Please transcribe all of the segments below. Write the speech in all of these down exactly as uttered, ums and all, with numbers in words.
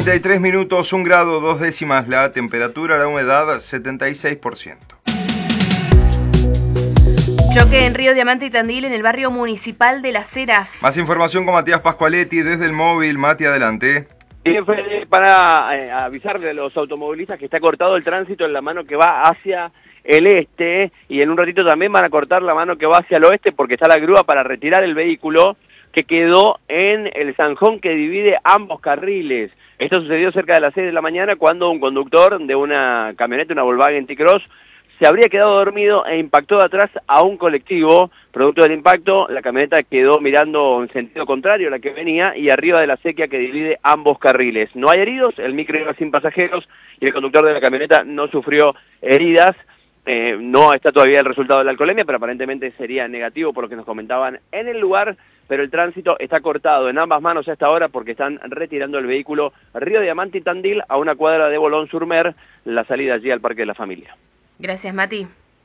treinta y tres minutos, un grado, dos décimas la temperatura, la humedad setenta y seis por ciento. Choque en Río Diamante y Tandil, en el barrio municipal de Las Heras. Más información con Matías Pascualetti desde el móvil. Mati, adelante. Bien, Fede, para eh, avisarle a los automovilistas que está cortado el tránsito en la mano que va hacia el este, y en un ratito también van a cortar la mano que va hacia el oeste porque está la grúa para retirar el vehículo que quedó en el zanjón que divide ambos carriles. Esto sucedió cerca de las seis de la mañana cuando un conductor de una camioneta, una Volkswagen T-Cross, se habría quedado dormido e impactó de atrás a un colectivo. Producto del impacto, la camioneta quedó mirando en sentido contrario a la que venía y arriba de la acequia que divide ambos carriles. No hay heridos, el micro iba sin pasajeros y el conductor de la camioneta no sufrió heridas. Eh, no está todavía el resultado de la alcoholemia, pero aparentemente sería negativo por lo que nos comentaban en el lugar, pero el tránsito está cortado en ambas manos a esta hora porque están retirando el vehículo Río Diamante y Tandil a una cuadra de Bolón-sur-Mer, la salida allí al Parque de la Familia. Gracias, Mati.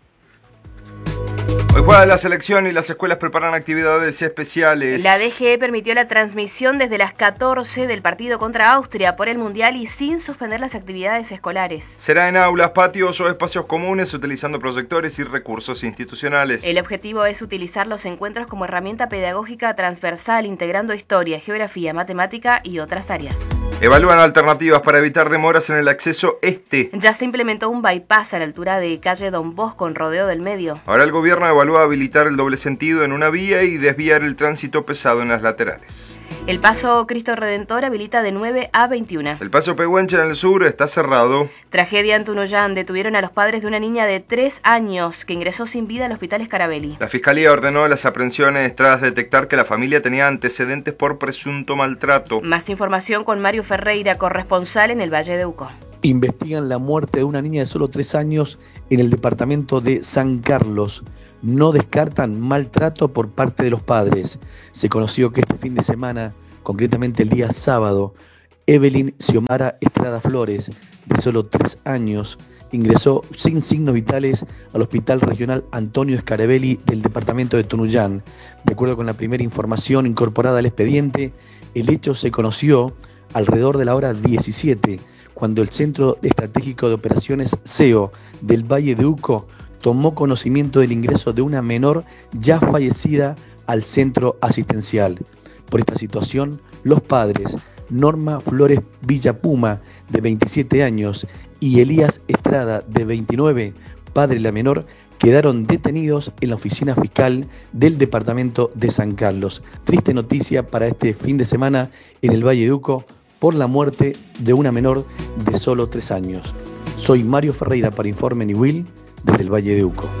Hoy juega la selección y las escuelas preparan actividades especiales. La D G E permitió la transmisión desde las catorce del partido contra Austria por el Mundial y sin suspender las actividades escolares. Será en aulas, patios o espacios comunes utilizando proyectores y recursos institucionales. El objetivo es utilizar los encuentros como herramienta pedagógica transversal, integrando historia, geografía, matemática y otras áreas. Evalúan alternativas para evitar demoras en el acceso este. Ya se implementó un bypass a la altura de calle Don Bosco con rodeo del medio. Ahora el gobierno evalúa habilitar el doble sentido en una vía y desviar el tránsito pesado en las laterales. El paso Cristo Redentor habilita de nueve a veintiuna. El paso Pehuenche en el sur está cerrado. Tragedia en Tunuyán. Detuvieron a los padres de una niña de tres años que ingresó sin vida al hospital Scarabelli. La fiscalía ordenó las aprehensiones tras detectar que la familia tenía antecedentes por presunto maltrato. Más información con Mario Ferreira, corresponsal en el Valle de Uco. Investigan la muerte de una niña de solo tres años en el departamento de San Carlos. No descartan maltrato por parte de los padres. Se conoció que este fin de semana, concretamente el día sábado, Evelyn Xiomara Estrada Flores, de solo tres años, ingresó sin signos vitales al Hospital Regional Antonio Scarabelli del departamento de Tunuyán. De acuerdo con la primera información incorporada al expediente, el hecho se conoció alrededor de la hora diecisiete, cuando el Centro Estratégico de Operaciones C E O del Valle de Uco tomó conocimiento del ingreso de una menor ya fallecida al centro asistencial. Por esta situación, los padres, Norma Flores Villapuma, de veintisiete años, y Elías Estrada, de veintinueve, padre de la menor, quedaron detenidos en la oficina fiscal del departamento de San Carlos. Triste noticia para este fin de semana en el Valle de Uco por la muerte de una menor de solo tres años. Soy Mario Ferreira para Informe Niwil, desde el Valle de Uco.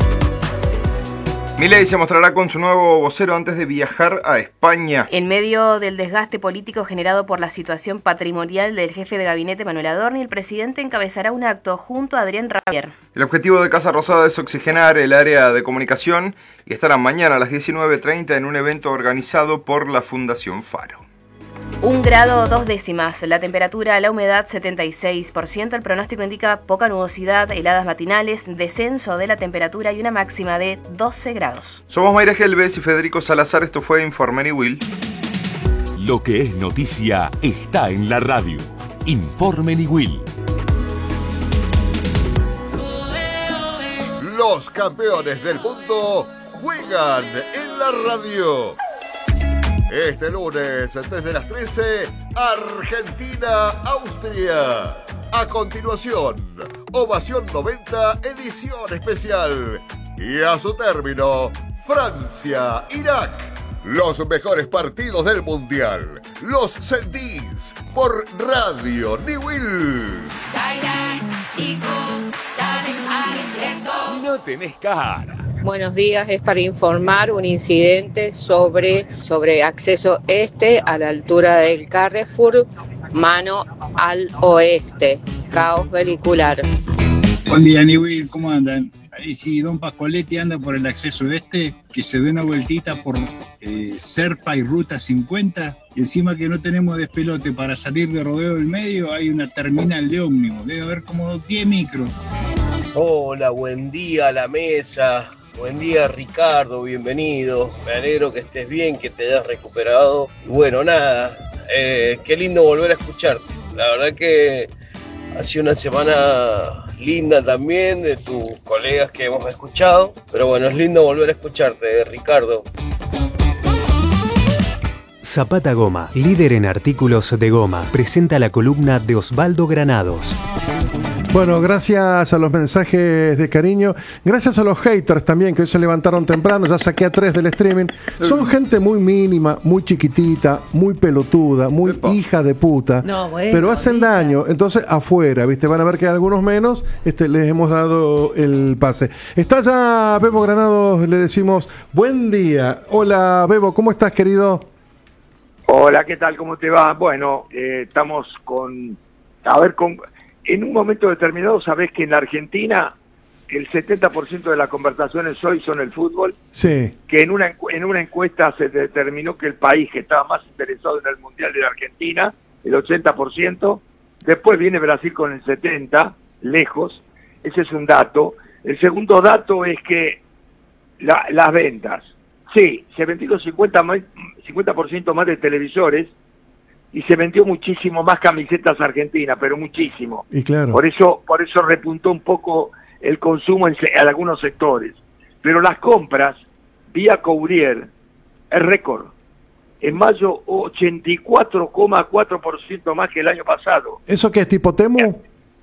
Milei se mostrará con su nuevo vocero antes de viajar a España. En medio del desgaste político generado por la situación patrimonial del jefe de gabinete Manuel Adorni, el presidente encabezará un acto junto a Adrián Rabier. El objetivo de Casa Rosada es oxigenar el área de comunicación y estarán mañana a las diecinueve treinta en un evento organizado por la Fundación Faro. Un grado dos décimas, la temperatura, la humedad setenta y seis por ciento, el pronóstico indica poca nubosidad, heladas matinales, descenso de la temperatura y una máxima de doce grados. Somos Mayra Gelbes y Federico Salazar, esto fue Informe Niwil. Lo que es noticia está en la radio. Informe Niwil. Los campeones del mundo juegan en la radio. Este lunes, desde las trece, Argentina-Austria. A continuación, Ovación noventa, edición especial. Y a su término, Francia-Irak. Los mejores partidos del Mundial. Los sentís por Radio Niwil. No tenés cara. Buenos días, es para informar un incidente sobre, sobre acceso este a la altura del Carrefour, mano al oeste, caos vehicular. Buen día, Niwil, ¿cómo andan? Ahí si don Pascualetti anda por el acceso este, que se dé una vueltita por eh, Serpa y Ruta cincuenta, y encima que no tenemos despelote para salir de Rodeo del Medio, hay una terminal de ómnibus, debe haber como diez micros. Hola, buen día a la mesa. Buen día, Ricardo, bienvenido. Me alegro que estés bien, que te hayas recuperado. Y bueno, nada, eh, qué lindo volver a escucharte. La verdad que ha sido una semana linda también de tus colegas que hemos escuchado. Pero bueno, es lindo volver a escucharte, Ricardo. Zapata Goma, líder en artículos de goma, presenta la columna de Osvaldo Granados. Bueno, gracias a los mensajes de cariño, gracias a los haters también que hoy se levantaron temprano, ya saqué a tres del streaming. Son gente muy mínima, muy chiquitita, muy pelotuda, muy Epa. hija de puta, no, bueno, pero hacen dicha. daño. Entonces afuera, viste, van a ver que a algunos menos este, les hemos dado el pase. Está ya Bebo Granados, le decimos buen día. Hola Bebo, ¿cómo estás, querido? Hola, ¿qué tal? ¿Cómo te va? Bueno, eh, estamos con... A ver, con... en un momento determinado, sabés que en la Argentina el setenta por ciento de las conversaciones hoy son el fútbol. Sí. Que en una, en una encuesta se determinó que el país que estaba más interesado en el Mundial de la Argentina, el ochenta por ciento. Después viene Brasil con el setenta por ciento, lejos. Ese es un dato. El segundo dato es que la, las ventas. Sí, se vendieron cincuenta por ciento más de televisores y se vendió muchísimo más camisetas argentinas, pero muchísimo. Y claro. Por eso, por eso repuntó un poco el consumo en, en algunos sectores. Pero las compras vía Courier es récord. En mayo, ochenta y cuatro coma cuatro por ciento más que el año pasado. ¿Eso qué es, tipo Temu?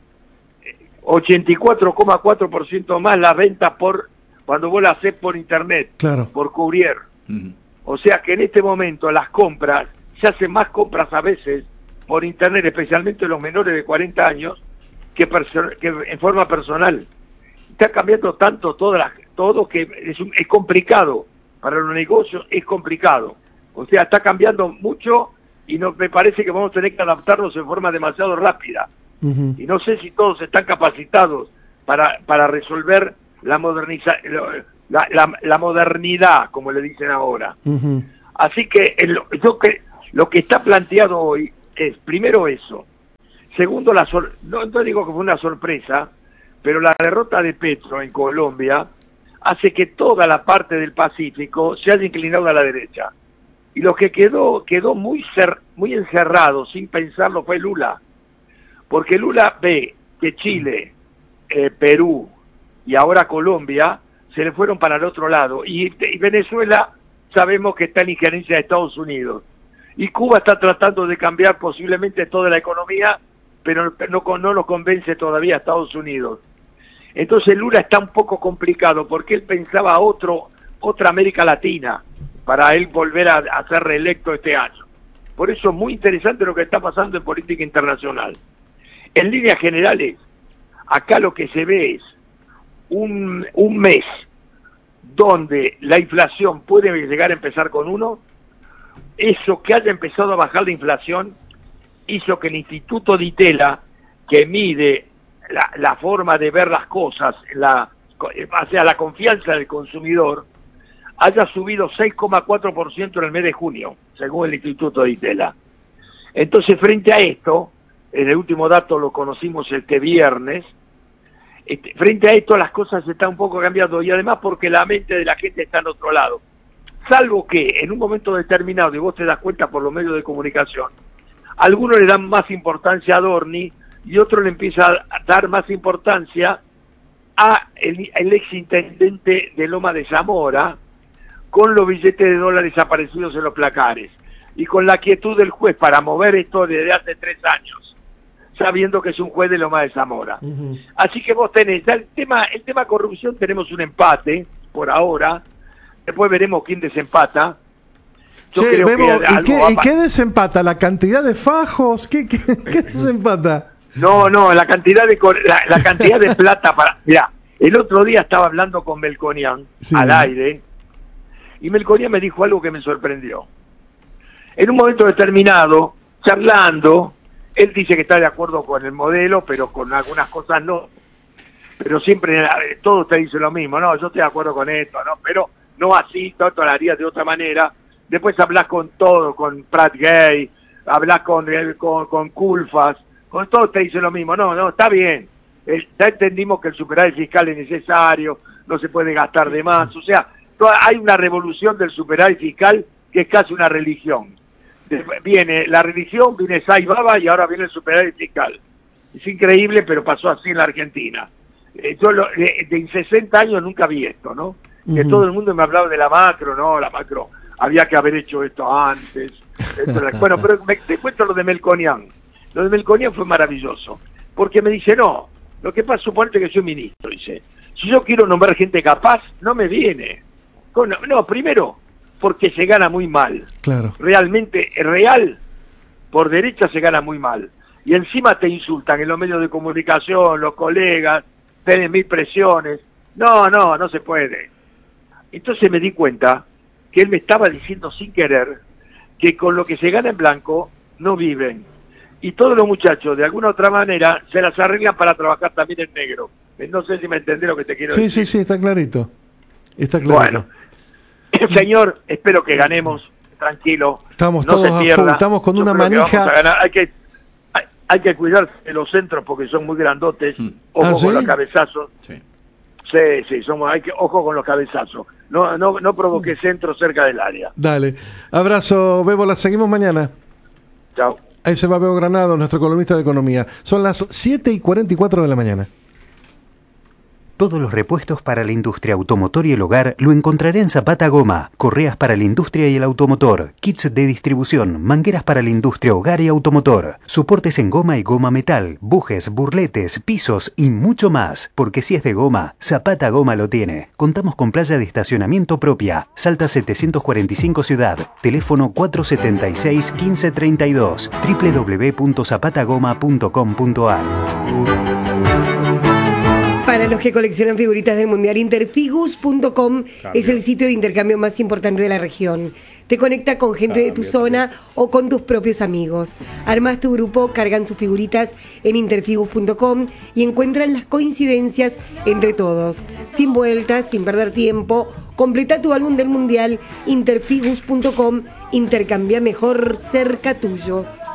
ochenta y cuatro coma cuatro por ciento más las ventas por cuando vos las haces por internet, claro. por Courier. Uh-huh. O sea que en este momento las compras, se hacen más compras a veces por internet, especialmente los menores de cuarenta años, que, perso- que en forma personal. Está cambiando tanto todo, la, todo que es, un, es complicado. Para los negocios es complicado. O sea, está cambiando mucho y no, me parece que vamos a tener que adaptarnos en forma demasiado rápida. Uh-huh. Y no sé si todos están capacitados para, para resolver la, moderniza- la, la, la modernidad, como le dicen ahora. Uh-huh. Así que el, yo que lo que está planteado hoy es, primero eso. Segundo, la sor- no, no digo que fue una sorpresa, pero la derrota de Petro en Colombia hace que toda la parte del Pacífico se haya inclinado a la derecha. Y lo que quedó quedó muy cer- muy encerrado, sin pensarlo, fue Lula. Porque Lula ve que Chile, eh, Perú y ahora Colombia se le fueron para el otro lado. Y, y Venezuela sabemos que está en injerencia de Estados Unidos. Y Cuba está tratando de cambiar posiblemente toda la economía, pero no, no lo convence todavía a Estados Unidos. Entonces Lula está un poco complicado porque él pensaba otro, otra América Latina para él volver a, a ser reelecto este año. Por eso es muy interesante lo que está pasando en política internacional. En líneas generales, acá lo que se ve es un, un mes donde la inflación puede llegar a empezar con uno. Eso que haya empezado a bajar la inflación hizo que el Instituto Di Tella, que mide la, la forma de ver las cosas, la, o sea, la confianza del consumidor, haya subido seis coma cuatro por ciento en el mes de junio, según el Instituto Di Tella. Entonces, frente a esto, en el último dato lo conocimos este viernes, este, frente a esto las cosas están un poco cambiando, y además porque la mente de la gente está en otro lado. Salvo que en un momento determinado, y vos te das cuenta por los medios de comunicación, algunos le dan más importancia a Dorni y otros le empiezan a dar más importancia a el, el exintendente de Loma de Zamora con los billetes de dólares aparecidos en los placares y con la quietud del juez para mover esto desde hace tres años, sabiendo que es un juez de Loma de Zamora. Uh-huh. Así que vos tenés, el tema, el tema corrupción tenemos un empate por ahora. Después veremos quién desempata. Yo Che, creo Bebo, que ¿y, qué, ¿y qué desempata? ¿La cantidad de fajos? ¿Qué, qué, qué desempata? No, no, la cantidad de la, la cantidad de plata para... Mirá, el otro día estaba hablando con Melconian, sí, al aire, y Melconian me dijo algo que me sorprendió. En un momento determinado, charlando, él dice que está de acuerdo con el modelo, pero con algunas cosas no. Pero siempre, todos te dicen lo mismo, no, yo estoy de acuerdo con esto, no, pero... no así, todo lo harías de otra manera. Después hablas con todo, con Prat Gay, hablas con, con, con Culfas, con todos te dicen lo mismo. No, no, está bien. Eh, ya entendimos que el superávit fiscal es necesario, no se puede gastar de más. O sea, toda, hay una revolución del superávit fiscal que es casi una religión. viene la revisión, viene Saibaba y ahora viene el superávit fiscal. Es increíble, pero pasó así en la Argentina. Eh, yo lo, de, de sesenta años nunca vi esto, ¿no? Uh-huh. Que todo el mundo me hablaba de la macro, ¿no? La macro, había que haber hecho esto antes. Esto era, bueno, pero me, te cuento lo de Melconian. Lo de Melconian fue maravilloso, porque me dice, no, lo que pasa, suponete que soy ministro, dice, si yo quiero nombrar gente capaz, no me viene. Con, no, primero, porque se gana muy mal. Claro. Realmente, real, por derecha se gana muy mal. Y encima te insultan en los medios de comunicación, los colegas, tenés mil presiones. No, no, no se puede. Entonces me di cuenta que él me estaba diciendo sin querer que con lo que se gana en blanco no viven. Y todos los muchachos, de alguna otra manera, se las arreglan para trabajar también en negro. No sé si me entendés lo que te quiero sí, decir. Sí, sí, sí, está clarito. Está clarito. Bueno, señor, espero que ganemos, tranquilo. Estamos no todos se a pierda. full, estamos con Yo una creo que manija. vamos a ganar. Hay que, hay, hay que cuidarse de los centros porque son muy grandotes. Mm. Ojo ¿Ah, con sí? los cabezazos. Sí, sí, sí somos, hay que, ojo con los cabezazos. No, no, no provoque centros cerca del área. Dale. Abrazo, Bebo, la seguimos mañana. Chao. Ahí se va Bebo Granado, nuestro columnista de economía. Son las siete y cuarenta y cuatro de la mañana. Todos los repuestos para la industria automotor y el hogar lo encontrará en Zapata Goma. Correas para la industria y el automotor, kits de distribución, mangueras para la industria, hogar y automotor, soportes en goma y goma metal, bujes, burletes, pisos y mucho más. Porque si es de goma, Zapata Goma lo tiene. Contamos con playa de estacionamiento propia. Salta setecientos cuarenta y cinco Ciudad. Teléfono cuatro setenta y seis, quince treinta y dos. doble u doble u doble u punto zapata goma punto com punto a r. Para los que coleccionan figuritas del Mundial, Interfigus punto com es el sitio de intercambio más importante de la región. Te conecta con gente de tu zona o con tus propios amigos. Armas tu grupo, cargan sus figuritas en Interfigus punto com y encuentran las coincidencias entre todos. Sin vueltas, sin perder tiempo, completa tu álbum del Mundial. Interfigus punto com, intercambia mejor cerca tuyo.